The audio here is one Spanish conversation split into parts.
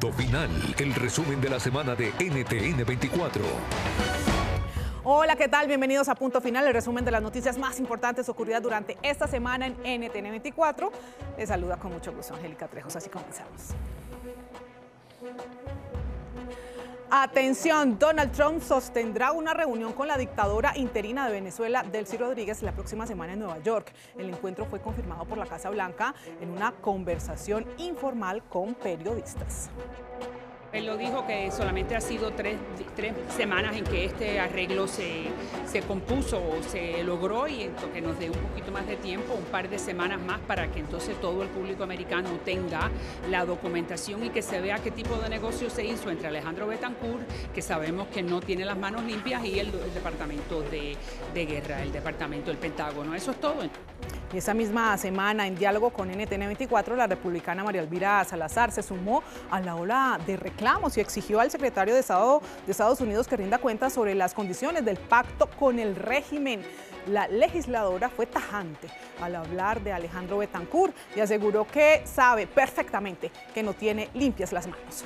Punto Final, el resumen de la semana de NTN 24. Hola, ¿qué tal? Bienvenidos a Punto Final, el resumen de las noticias más importantes ocurridas durante esta semana en NTN 24. Les saluda con mucho gusto Angélica Trejos, así comenzamos. Atención, Donald Trump sostendrá una reunión con la dictadora interina de Venezuela, Delcy Rodríguez, la próxima semana en Nueva York. El encuentro fue confirmado por la Casa Blanca en una conversación informal con periodistas. Él lo dijo que solamente ha sido tres semanas en que este arreglo se compuso o se logró, y que nos dé un poquito más de tiempo, un par de semanas más, para que entonces todo el público americano tenga la documentación y que se vea qué tipo de negocio se hizo entre Alejandro Betancourt, que sabemos que no tiene las manos limpias, y el Departamento de Guerra, el Departamento del Pentágono. Eso es todo. Y esa misma semana, en diálogo con NTN 24, la republicana María Elvira Salazar se sumó a la ola de reclamos y exigió al secretario de Estado de Estados Unidos que rinda cuentas sobre las condiciones del pacto con el régimen. La legisladora fue tajante al hablar de Alejandro Betancourt y aseguró que sabe perfectamente que no tiene limpias las manos.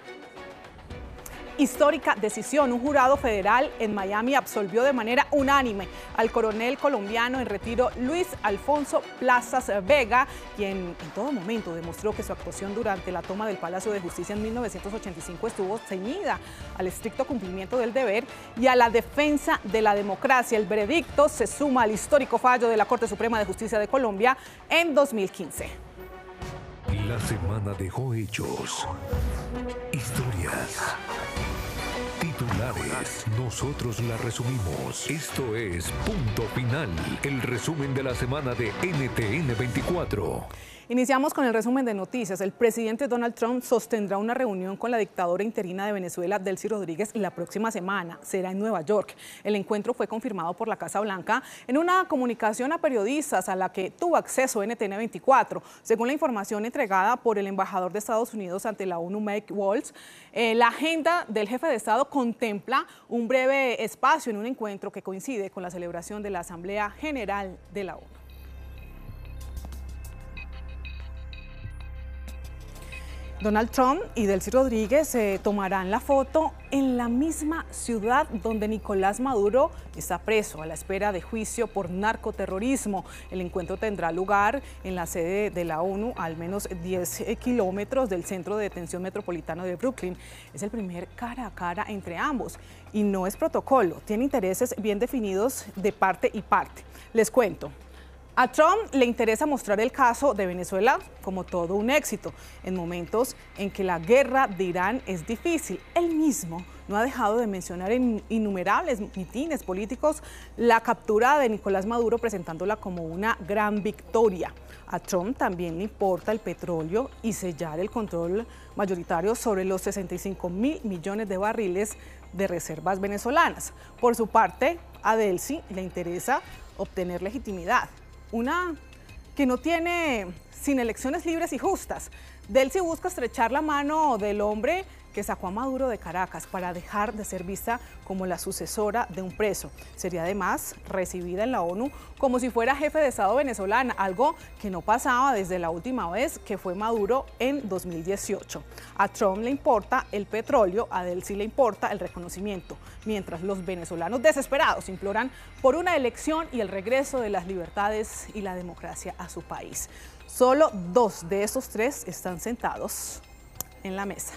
Histórica decisión. Un jurado federal en Miami absolvió de manera unánime al coronel colombiano en retiro Luis Alfonso Plazas Vega, quien en todo momento demostró que su actuación durante la toma del Palacio de Justicia en 1985 estuvo ceñida al estricto cumplimiento del deber y a la defensa de la democracia. El veredicto se suma al histórico fallo de la Corte Suprema de Justicia de Colombia en 2015. La semana dejó hechos, historias, titulares. Nosotros la resumimos. Esto es Punto Final, el resumen de la semana de NTN 24. Iniciamos con el resumen de noticias. El presidente Donald Trump sostendrá una reunión con la dictadora interina de Venezuela, Delcy Rodríguez, la próxima semana. Será en Nueva York. El encuentro fue confirmado por la Casa Blanca en una comunicación a periodistas a la que tuvo acceso NTN 24. Según la información entregada por el embajador de Estados Unidos ante la ONU, Mike Waltz, la agenda del jefe de Estado contempla un breve espacio en un encuentro que coincide con la celebración de la Asamblea General de la ONU. Donald Trump y Delcy Rodríguez tomarán la foto en la misma ciudad donde Nicolás Maduro está preso a la espera de juicio por narcoterrorismo. El encuentro tendrá lugar en la sede de la ONU, a al menos 10 kilómetros del centro de detención metropolitano de Brooklyn. Es el primer cara a cara entre ambos y no es protocolo, tiene intereses bien definidos de parte y parte. Les cuento. A Trump le interesa mostrar el caso de Venezuela como todo un éxito, en momentos en que la guerra de Irán es difícil. Él mismo no ha dejado de mencionar en innumerables mitines políticos la captura de Nicolás Maduro, presentándola como una gran victoria. A Trump también le importa el petróleo y sellar el control mayoritario sobre los 65.000 millones de barriles de reservas venezolanas. Por su parte, a Delcy le interesa obtener legitimidad, una que no tiene sin elecciones libres y justas. Delcy busca estrechar la mano del hombre que sacó a Maduro de Caracas para dejar de ser vista como la sucesora de un preso. Sería además recibida en la ONU como si fuera jefe de Estado venezolana, algo que no pasaba desde la última vez que fue Maduro en 2018. A Trump le importa el petróleo, a Delcy le importa el reconocimiento, mientras los venezolanos desesperados imploran por una elección y el regreso de las libertades y la democracia a su país. Solo 2 de esos 3 están sentados en la mesa.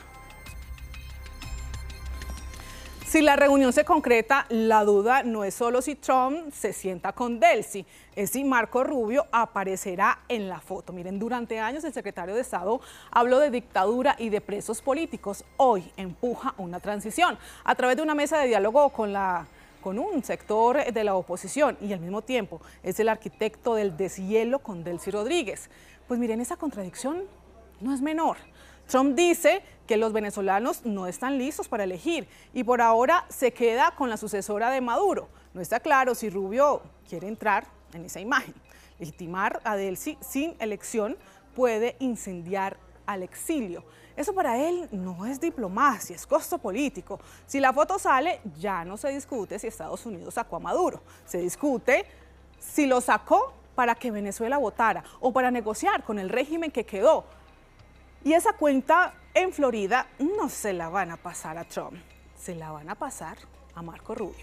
Si la reunión se concreta, la duda no es solo si Trump se sienta con Delcy, es si Marco Rubio aparecerá en la foto. Miren, durante años el secretario de Estado habló de dictadura y de presos políticos. Hoy empuja una transición a través de una mesa de diálogo con un sector de la oposición y al mismo tiempo es el arquitecto del deshielo con Delcy Rodríguez. Pues miren, esa contradicción no es menor. Trump dice que los venezolanos no están listos para elegir y por ahora se queda con la sucesora de Maduro. No está claro si Rubio quiere entrar en esa imagen. Legitimar a Delcy sin elección puede incendiar al exilio. Eso para él no es diplomacia, es costo político. Si la foto sale, ya no se discute si Estados Unidos sacó a Maduro. Se discute si lo sacó para que Venezuela votara o para negociar con el régimen que quedó. Y esa cuenta en Florida no se la van a pasar a Trump, se la van a pasar a Marco Rubio.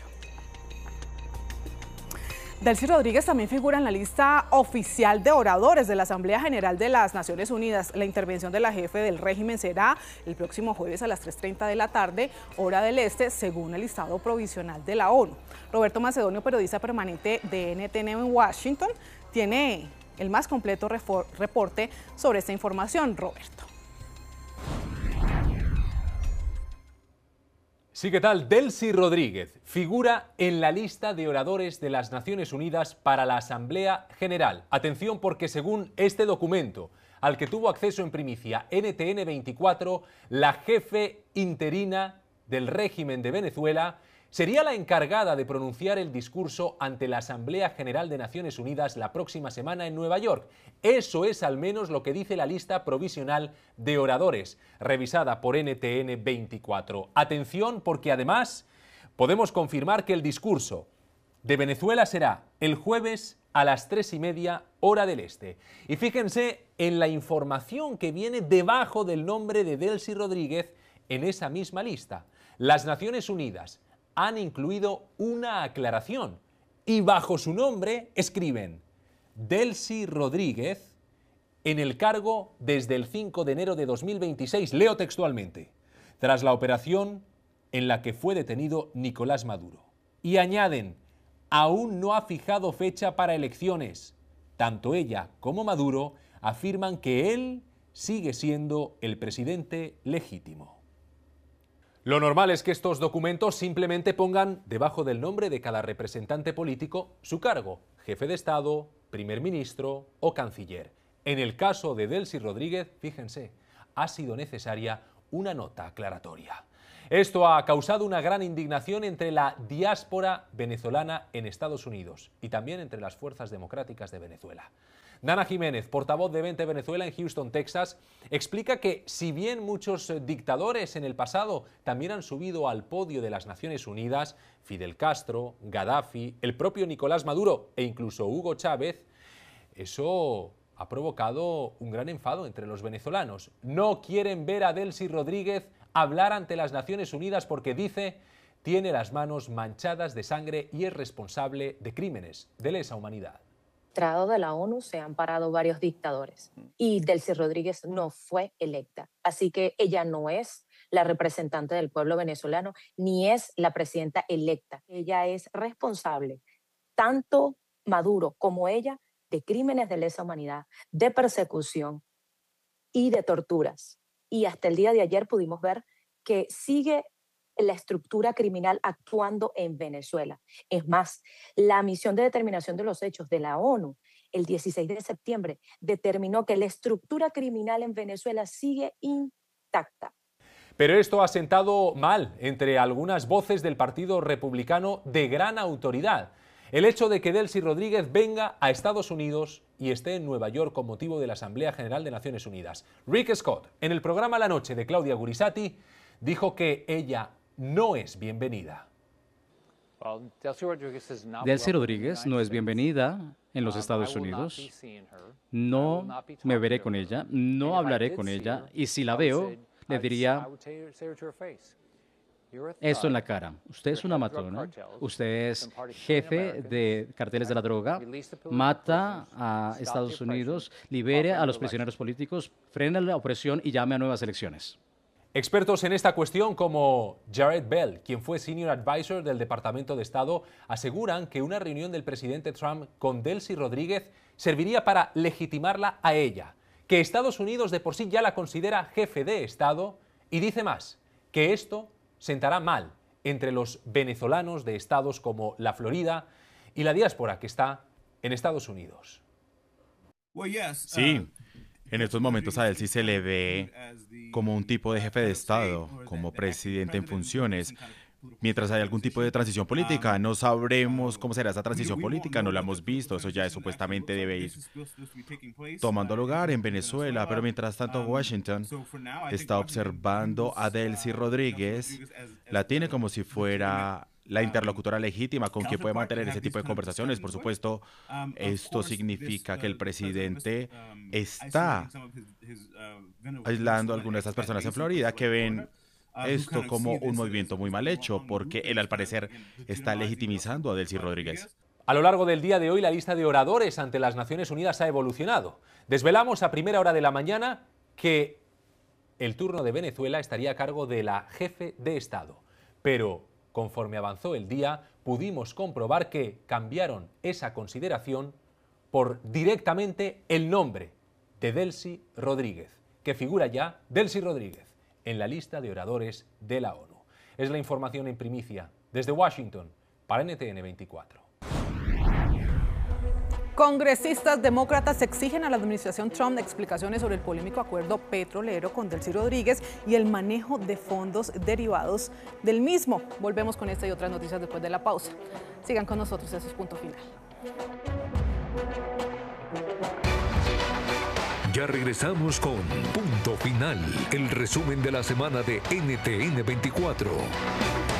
Delcy Rodríguez también figura en la lista oficial de oradores de la Asamblea General de las Naciones Unidas. La intervención de la jefe del régimen será el próximo jueves a las 3:30 de la tarde, hora del este, según el listado provisional de la ONU. Roberto Macedonio, periodista permanente de NTN en Washington, tiene el más completo reporte sobre esta información. Roberto. Sí, ¿qué tal? Delcy Rodríguez figura en la lista de oradores de las Naciones Unidas para la Asamblea General. Atención, porque según este documento, al que tuvo acceso en primicia NTN 24, la jefe interina del régimen de Venezuela sería la encargada de pronunciar el discurso ante la Asamblea General de Naciones Unidas la próxima semana en Nueva York. Eso es al menos lo que dice la lista provisional de oradores, revisada por NTN 24. Atención, porque además podemos confirmar que el discurso de Venezuela será el jueves a las 3:30 hora del este. Y fíjense en la información que viene debajo del nombre de Delcy Rodríguez en esa misma lista. Las Naciones Unidas han incluido una aclaración y bajo su nombre escriben Delcy Rodríguez en el cargo desde el 5 de enero de 2026, leo textualmente, tras la operación en la que fue detenido Nicolás Maduro. Y añaden, aún no ha fijado fecha para elecciones. Tanto ella como Maduro afirman que él sigue siendo el presidente legítimo. Lo normal es que estos documentos simplemente pongan debajo del nombre de cada representante político su cargo, jefe de Estado, primer ministro o canciller. En el caso de Delcy Rodríguez, fíjense, ha sido necesaria una nota aclaratoria. Esto ha causado una gran indignación entre la diáspora venezolana en Estados Unidos y también entre las fuerzas democráticas de Venezuela. Nana Jiménez, portavoz de Vente Venezuela en Houston, Texas, explica que si bien muchos dictadores en el pasado también han subido al podio de las Naciones Unidas, Fidel Castro, Gaddafi, el propio Nicolás Maduro e incluso Hugo Chávez, eso ha provocado un gran enfado entre los venezolanos. No quieren ver a Delcy Rodríguez hablar ante las Naciones Unidas porque dice tiene las manos manchadas de sangre y es responsable de crímenes de lesa humanidad. De la ONU se han parado varios dictadores y Delcy Rodríguez no fue electa. Así que ella no es la representante del pueblo venezolano ni es la presidenta electa. Ella es responsable, tanto Maduro como ella, de crímenes de lesa humanidad, de persecución y de torturas. Y hasta el día de ayer pudimos ver que sigue la estructura criminal actuando en Venezuela. Es más, la misión de determinación de los hechos de la ONU el 16 de septiembre determinó que la estructura criminal en Venezuela sigue intacta. Pero esto ha sentado mal entre algunas voces del Partido Republicano de gran autoridad. El hecho de que Delcy Rodríguez venga a Estados Unidos y esté en Nueva York con motivo de la Asamblea General de Naciones Unidas. Rick Scott, en el programa La Noche de Claudia Gurisati, dijo que ella no es bienvenida. Delcy Rodríguez no es bienvenida en los Estados Unidos. No me veré con ella, no hablaré con ella, y si la veo, le diría esto en la cara. Usted es una matona, usted es jefe de carteles de la droga, mata a Estados Unidos, libere a los prisioneros políticos, frene la opresión y llame a nuevas elecciones. Expertos en esta cuestión como Jared Bell, quien fue Senior Advisor del Departamento de Estado, aseguran que una reunión del presidente Trump con Delcy Rodríguez serviría para legitimarla a ella, que Estados Unidos de por sí ya la considera jefe de Estado y dice más, que esto sentará mal entre los venezolanos de estados como la Florida y la diáspora que está en Estados Unidos. Sí. En estos momentos a Delcy se le ve como un tipo de jefe de Estado, como presidente en funciones. Mientras hay algún tipo de transición política, no sabremos cómo será esa transición política, no la hemos visto, eso ya supuestamente debe ir tomando lugar en Venezuela, pero mientras tanto Washington está observando a Delcy Rodríguez, la tiene como si fuera la interlocutora legítima con quien puede mantener ese tipo de conversaciones. Por supuesto, esto significa que el presidente está aislando a algunas de estas personas en Florida que ven esto como un movimiento muy mal hecho, porque él al parecer está legitimizando a Delcy Rodríguez. A lo largo del día de hoy, la lista de oradores ante las Naciones Unidas ha evolucionado. Desvelamos a primera hora de la mañana que el turno de Venezuela estaría a cargo de la jefe de Estado. Pero, conforme avanzó el día, pudimos comprobar que cambiaron esa consideración por directamente el nombre de Delcy Rodríguez, que figura ya Delcy Rodríguez en la lista de oradores de la ONU. Es la información en primicia desde Washington para NTN 24. Congresistas demócratas exigen a la administración Trump explicaciones sobre el polémico acuerdo petrolero con Delcy Rodríguez y el manejo de fondos derivados del mismo. Volvemos con esta y otras noticias después de la pausa. Sigan con nosotros, eso es Punto Final. Ya regresamos con Punto Final, el resumen de la semana de NTN 24.